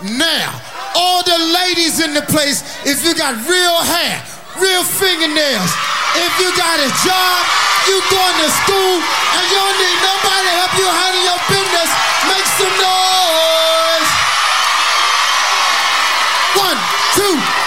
Now, all the ladies in the place, if you got real hair, real fingernails, if you got a job, you going to school, and you don't need nobody to help you handle your business, make some noise. 1, 2.